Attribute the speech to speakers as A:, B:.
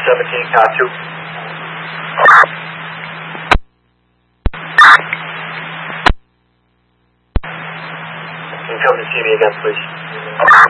A: 17, car 2. You can come to see me again, please.